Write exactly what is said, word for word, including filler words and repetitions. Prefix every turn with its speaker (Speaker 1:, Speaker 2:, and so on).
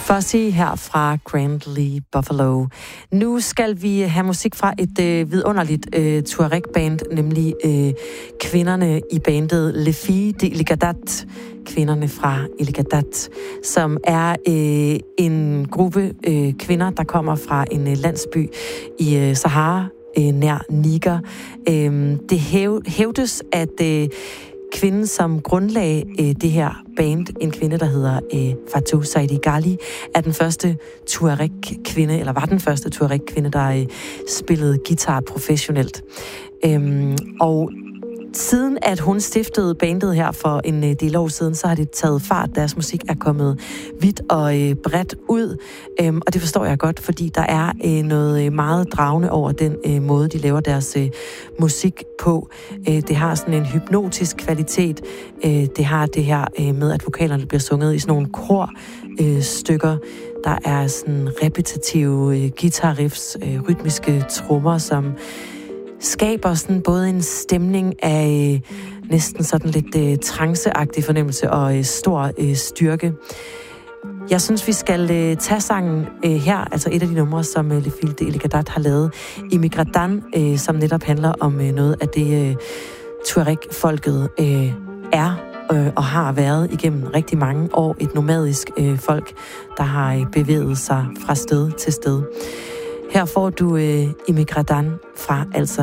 Speaker 1: Fuzzy her fra Grandly Buffalo. Nu skal vi have musik fra et øh, vidunderligt øh, Tuareg-band, nemlig øh, kvinderne i bandet Les Filles de Iligadat. Kvinderne fra Iligadat, som er øh, en gruppe øh, kvinder, der kommer fra en øh, landsby i øh, Sahara, øh, nær Niger. Øh, det hæv, hævdes, at øh, kvinden, som grundlagde øh, det her band, en kvinde, der hedder øh, Fatou Saidi Ghali, er den første Tuareg-kvinde, eller var den første Tuareg-kvinde, der øh, spillede guitar professionelt. Øhm, og siden at hun stiftede bandet her for en øh, del år siden, så har det taget fart. Deres musik er kommet vidt og øh, bredt ud, øhm, og det forstår jeg godt, fordi der er øh, noget øh, meget dragende over den øh, måde, de laver deres øh, musik på. Øh, det har sådan en hypnotisk kvalitet. Øh, det har det her øh, med, at vokalerne bliver sunget i sådan nogle korstykker. Øh, der er sådan repetitive øh, guitar-riffs, øh, rytmiske trommer, som skaber sådan både en stemning af øh, næsten sådan lidt øh, tranceagtig fornemmelse og øh, stor øh, styrke. Jeg synes, vi skal øh, tage sangen øh, her, altså et af de numre, som øh, Les Filles de Iligadat har lavet, Immigradan, øh, som netop handler om øh, noget af det, øh, Tuareg-folket øh, er øh, og har været igennem rigtig mange år. Et nomadisk øh, folk, der har øh, bevæget sig fra sted til sted. Her får du øh, Immigradan fra altså